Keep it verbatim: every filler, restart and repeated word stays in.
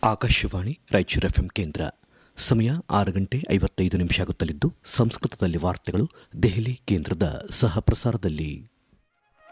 Akashvani Raichur FM ಕೇಂದ್ರ. ಸಮಯ ಆರು ಗಂಟೆ ಐವತ್ತೈದು ನಿಮಿಷ ಆಗುತ್ತಲಿದ್ದು, ಸಂಸ್ಕೃತದಲ್ಲಿ ವಾರ್ತೆಗಳು ದೆಹಲಿ ಕೇಂದ್ರದ ಸಹ ಪ್ರಸಾರದಲ್ಲಿ.